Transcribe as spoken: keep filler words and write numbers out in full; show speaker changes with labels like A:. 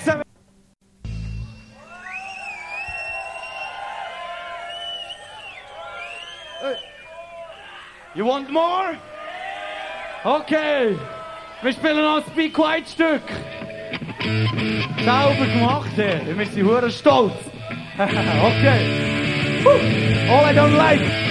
A: Jetzt... You want more? Okay. Wir spielen noch ein Be Quiet Stück. Sauber gemacht, hier. Wir sind hure stolz. Okay. All I don't like.